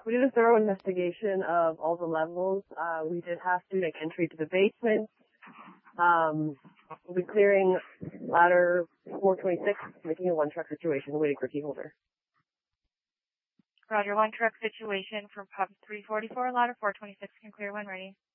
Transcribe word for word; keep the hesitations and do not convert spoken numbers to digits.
We did a thorough investigation of all the levels. Uh, we did have to make entry to the basement. Um, we'll be clearing ladder four twenty-six, making a one-truck situation, waiting for key holder. Roger, one truck situation from pub three forty-four, ladder four twenty-six can clear when ready.